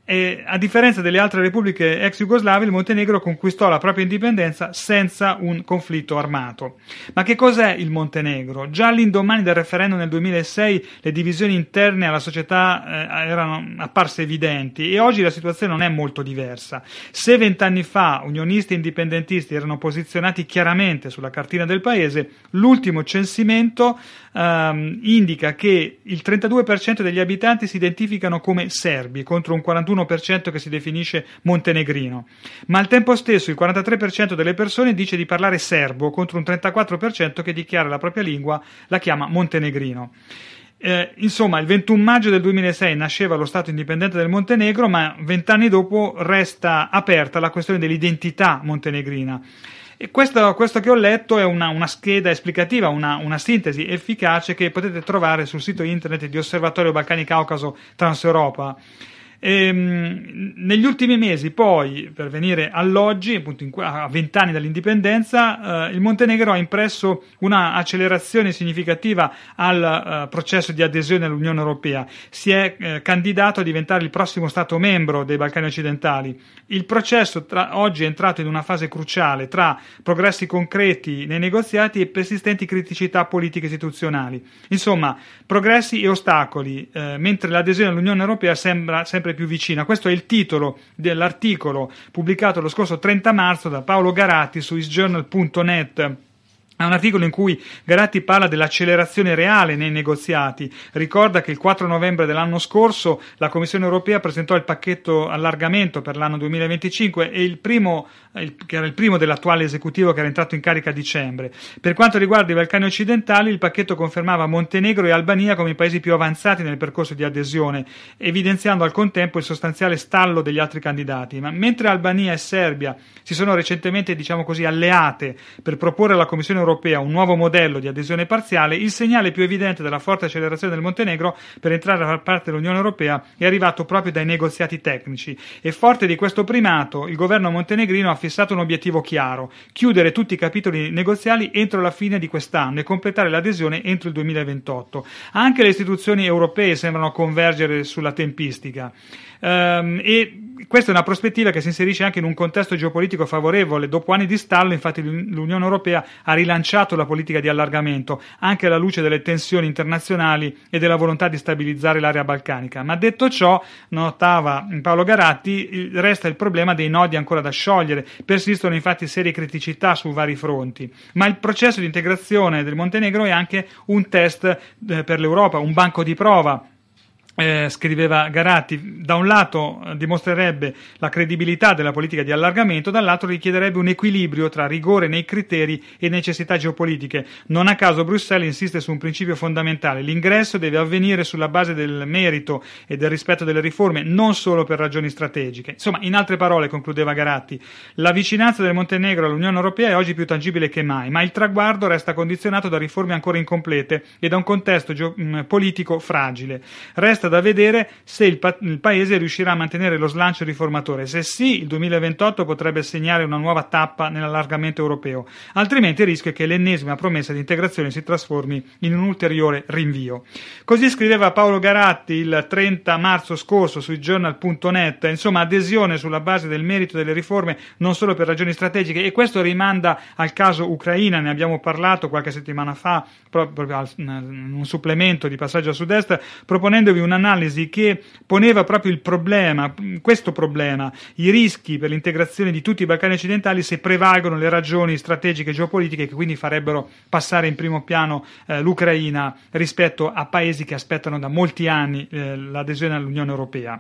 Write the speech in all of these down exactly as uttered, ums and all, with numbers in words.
E, a differenza delle altre repubbliche ex jugoslave, il Montenegro conquistò la propria indipendenza senza un conflitto armato. Ma che cos'è il Montenegro? Già all'indomani del referendum nel duemilasei le divisioni interne alla società eh, erano apparse evidenti, e oggi la situazione non è molto diversa. Se vent'anni fa unionisti e indipendentisti erano posizionati chiaramente sulla cartina del paese, l'ultimo censimento ehm, indica che il trentadue per cento degli abitanti si identificano come serbi, contro un quarantuno per cento che si definisce montenegrino, ma al tempo stesso il quarantatré per cento delle persone dice di parlare serbo, contro un trentaquattro per cento che dichiara la propria lingua, la chiama montenegrino. Eh, insomma, il ventuno maggio del duemilasei nasceva lo Stato indipendente del Montenegro, ma vent'anni dopo resta aperta la questione dell'identità montenegrina. E questo, questo che ho letto è una, una scheda esplicativa, una, una sintesi efficace che potete trovare sul sito internet di Osservatorio Balcani Caucaso Transeuropa. E, mh, negli ultimi mesi poi, per venire all'oggi, appunto in, a vent'anni dall'indipendenza, eh, il Montenegro ha impresso una accelerazione significativa al eh, processo di adesione all'Unione Europea. Si è eh, candidato a diventare il prossimo Stato membro dei Balcani occidentali. Il processo tra, oggi è entrato in una fase cruciale tra progressi concreti nei negoziati e persistenti criticità politiche istituzionali. Insomma, progressi e ostacoli, eh, mentre l'adesione all'Unione Europea sembra sempre più vicina. Questo è il titolo dell'articolo pubblicato lo scorso trenta marzo da Paolo Garatti su eastjournal punto net. È un articolo in cui Garatti parla dell'accelerazione reale nei negoziati. Ricorda che il quattro novembre dell'anno scorso la Commissione europea presentò il pacchetto allargamento per l'anno duemilaventicinque, e il primo, il, che era il primo dell'attuale esecutivo che era entrato in carica a dicembre. Per quanto riguarda i Balcani occidentali, il pacchetto confermava Montenegro e Albania come i paesi più avanzati nel percorso di adesione, evidenziando al contempo il sostanziale stallo degli altri candidati. Ma mentre Albania e Serbia si sono recentemente, diciamo così, alleate per proporre alla Commissione europea un nuovo modello di adesione parziale, il segnale più evidente della forte accelerazione del Montenegro per entrare a far parte dell'Unione Europea è arrivato proprio dai negoziati tecnici, e forte di questo primato il governo montenegrino ha fissato un obiettivo chiaro: chiudere tutti i capitoli negoziali entro la fine di quest'anno e completare l'adesione entro il duemilaventotto. Anche le istituzioni europee sembrano convergere sulla tempistica. Um, e questa è una prospettiva che si inserisce anche in un contesto geopolitico favorevole. Dopo anni di stallo, infatti, l'Unione Europea ha rilanciato la politica di allargamento, anche alla luce delle tensioni internazionali e della volontà di stabilizzare l'area balcanica. Ma detto ciò, notava Paolo Garatti, resta il problema dei nodi ancora da sciogliere. Persistono infatti serie criticità su vari fronti. Ma il processo di integrazione del Montenegro è anche un test eh, per l'Europa, un banco di prova. Eh, scriveva Garatti, da un lato eh, dimostrerebbe la credibilità della politica di allargamento, dall'altro richiederebbe un equilibrio tra rigore nei criteri e necessità geopolitiche. Non a caso Bruxelles insiste su un principio fondamentale: l'ingresso deve avvenire sulla base del merito e del rispetto delle riforme, non solo per ragioni strategiche. Insomma, in altre parole, concludeva Garatti, la vicinanza del Montenegro all'Unione Europea è oggi più tangibile che mai, ma il traguardo resta condizionato da riforme ancora incomplete e da un contesto geo- mh, politico fragile. Resta da vedere se il, pa- il paese riuscirà a mantenere lo slancio riformatore. Se sì, il duemilaventotto potrebbe segnare una nuova tappa nell'allargamento europeo, altrimenti il rischio è che l'ennesima promessa di integrazione si trasformi in un ulteriore rinvio. Così scriveva Paolo Garatti il trenta marzo scorso su eastjournal punto net. Insomma, adesione sulla base del merito delle riforme, non solo per ragioni strategiche, e questo rimanda al caso Ucraina. Ne abbiamo parlato qualche settimana fa proprio in un supplemento di Passaggio a Sud-Est, proponendovi una analisi che poneva proprio il problema, questo problema, i rischi per l'integrazione di tutti i Balcani occidentali se prevalgono le ragioni strategiche e geopolitiche, che quindi farebbero passare in primo piano eh, l'Ucraina rispetto a paesi che aspettano da molti anni eh, l'adesione all'Unione Europea.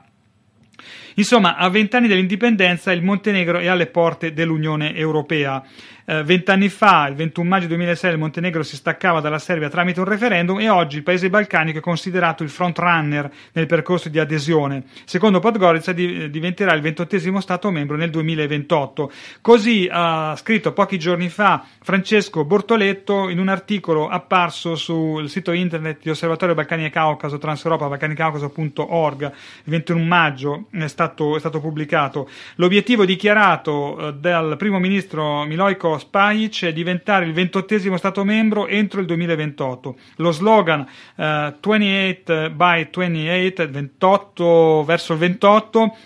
Insomma, a vent'anni dell'indipendenza il Montenegro è alle porte dell'Unione Europea. Eh, vent'anni fa, il ventuno maggio duemilasei, il Montenegro si staccava dalla Serbia tramite un referendum, e oggi il paese balcanico è considerato il front-runner nel percorso di adesione. Secondo Podgorica di, diventerà il ventottesimo Stato membro nel duemilaventotto. Così ha scritto pochi giorni fa Francesco Bortoletto in un articolo apparso sul sito internet di Osservatorio Balcani e Caucaso Transeuropa, balcani caucaso punto org. Il ventuno maggio è stato, è stato pubblicato. L'obiettivo dichiarato eh, dal primo ministro Milojko Spajic è diventare il ventottesimo Stato membro entro il duemilaventotto. Lo slogan uh, ventotto by ventotto, ventotto verso il ventotto,